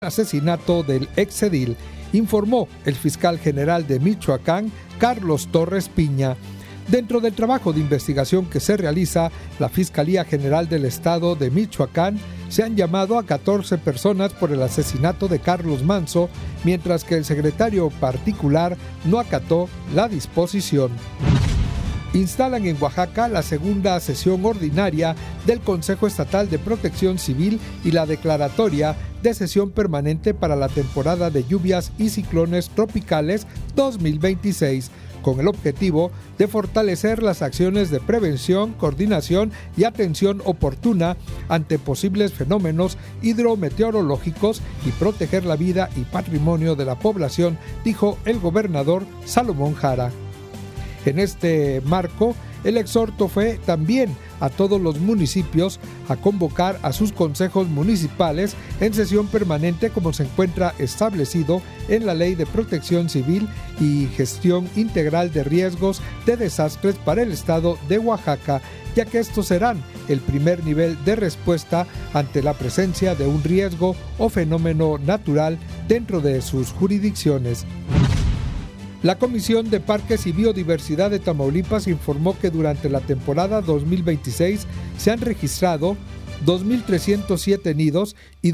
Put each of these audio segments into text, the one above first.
asesinato del exedil, informó el fiscal general de Michoacán, Carlos Torres Piña. Dentro del trabajo de investigación que se realiza, la Fiscalía General del Estado de Michoacán se han llamado a 14 personas por el asesinato de Carlos Manzo, mientras que el secretario particular no acató la disposición. Instalan en Oaxaca la segunda sesión ordinaria del Consejo Estatal de Protección Civil y la declaratoria de sesión permanente para la temporada de lluvias y ciclones tropicales 2026, con el objetivo de fortalecer las acciones de prevención, coordinación y atención oportuna ante posibles fenómenos hidrometeorológicos y proteger la vida y patrimonio de la población, dijo el gobernador Salomón Jara. En este marco, el exhorto fue también a todos los municipios a convocar a sus consejos municipales en sesión permanente como se encuentra establecido en la Ley de Protección Civil y Gestión Integral de Riesgos de Desastres para el Estado de Oaxaca, ya que estos serán el primer nivel de respuesta ante la presencia de un riesgo o fenómeno natural dentro de sus jurisdicciones. La Comisión de Parques y Biodiversidad de Tamaulipas informó que durante la temporada 2026 se han registrado 2.307 nidos y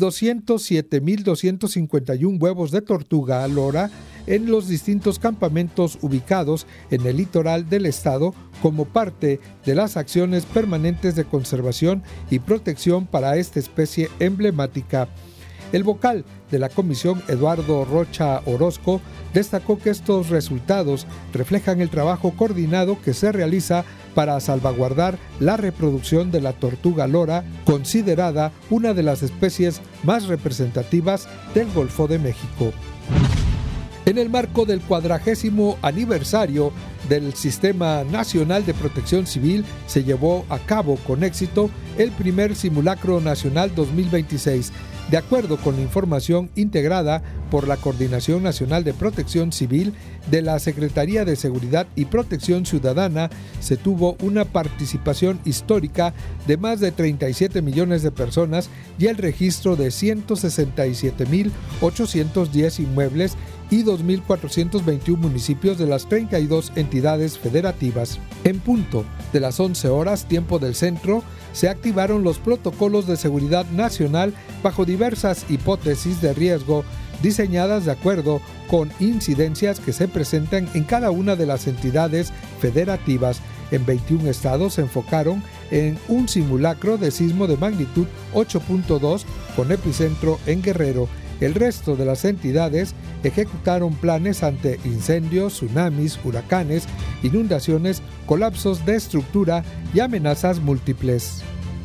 207.251 huevos de tortuga lora en los distintos campamentos ubicados en el litoral del estado como parte de las acciones permanentes de conservación y protección para esta especie emblemática. El vocal de la comisión, Eduardo Rocha Orozco, destacó que estos resultados reflejan el trabajo coordinado que se realiza para salvaguardar la reproducción de la tortuga lora, considerada una de las especies más representativas del Golfo de México. En el marco del 40º aniversario del Sistema Nacional de Protección Civil, se llevó a cabo con éxito el primer Simulacro Nacional 2026. De acuerdo con la información integrada por la Coordinación Nacional de Protección Civil de la Secretaría de Seguridad y Protección Ciudadana, se tuvo una participación histórica de más de 37 millones de personas y el registro de 167.810 inmuebles y 2.421 municipios de las 32 entidades federativas. En punto de las 11 horas, tiempo del centro, se activaron los protocolos de seguridad nacional bajo diversas hipótesis de riesgo diseñadas de acuerdo con incidencias que se presentan en cada una de las entidades federativas. En 21 estados se enfocaron en un simulacro de sismo de magnitud 8.2 con epicentro en Guerrero. El resto de las entidades ejecutaron planes ante incendios, tsunamis, huracanes, inundaciones, colapsos de estructura y amenazas múltiples.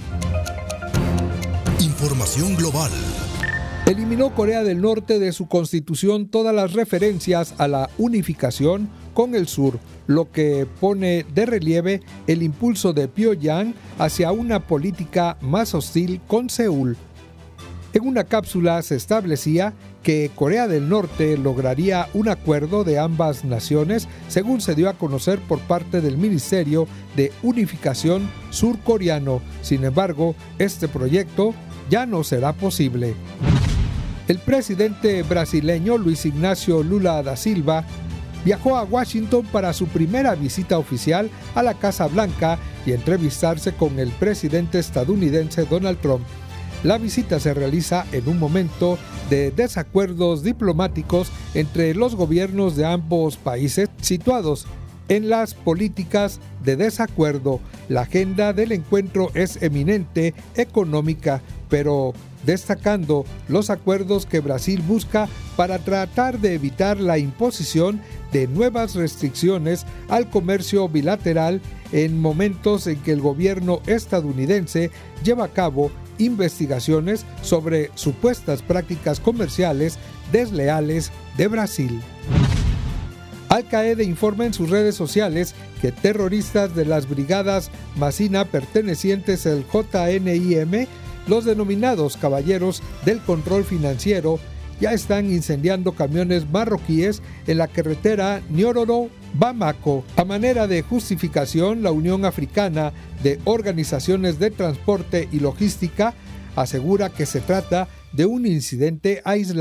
Información global. Eliminó Corea del Norte de su constitución todas las referencias a la unificación con el sur, lo que pone de relieve el impulso de Pyongyang hacia una política más hostil con Seúl. En una cápsula se establecía que Corea del Norte lograría un acuerdo de ambas naciones, según se dio a conocer por parte del Ministerio de Unificación surcoreano. Sin embargo, este proyecto ya no será posible. El presidente brasileño Luis Ignacio Lula da Silva viajó a Washington para su primera visita oficial a la Casa Blanca y entrevistarse con el presidente estadounidense Donald Trump. La visita se realiza en un momento de desacuerdos diplomáticos entre los gobiernos de ambos países situados en las políticas de desacuerdo. La agenda del encuentro es eminente económica, pero destacando los acuerdos que Brasil busca para tratar de evitar la imposición de nuevas restricciones al comercio bilateral en momentos en que el gobierno estadounidense lleva a cabo investigaciones sobre supuestas prácticas comerciales desleales de Brasil. Al-Qaeda informa en sus redes sociales que terroristas de las brigadas Masina pertenecientes al JNIM, los denominados Caballeros del Control Financiero, ya están incendiando camiones marroquíes en la carretera Niororo-Bamako. A manera de justificación, la Unión Africana de Organizaciones de Transporte y Logística asegura que se trata de un incidente aislado.